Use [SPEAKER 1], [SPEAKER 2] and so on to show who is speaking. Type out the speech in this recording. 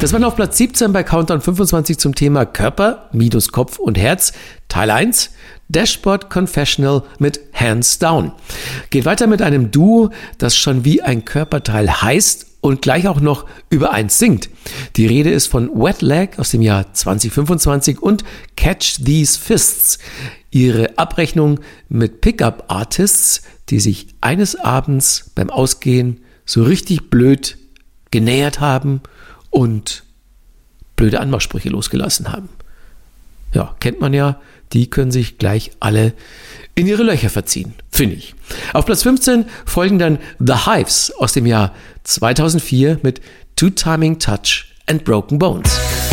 [SPEAKER 1] Das waren auf Platz 17 bei Countdown 25 zum Thema Körper, minus Kopf und Herz. Teil 1, Dashboard Confessional mit Hands Down. Geht weiter mit einem Duo, das schon wie ein Körperteil heißt und gleich auch noch über eins singt. Die Rede ist von Wet Leg aus dem Jahr 2025 und Catch These Fists. Ihre Abrechnung mit Pickup-Artists, die sich eines Abends beim Ausgehen so richtig blöd genähert haben und blöde Anmachsprüche losgelassen haben. Ja, kennt man ja, die können sich gleich alle in ihre Löcher verziehen, finde ich. Auf Platz 15 folgen dann The Hives aus dem Jahr 2004 mit Two Timing Touch and Broken Bones.